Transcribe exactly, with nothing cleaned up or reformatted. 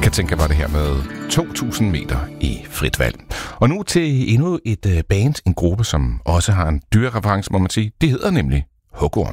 Katinka var det her med to tusind meter i frit valg. Og nu til endnu et band, en gruppe, som også har en dyrereference, må man sige. Det hedder nemlig Hugorm.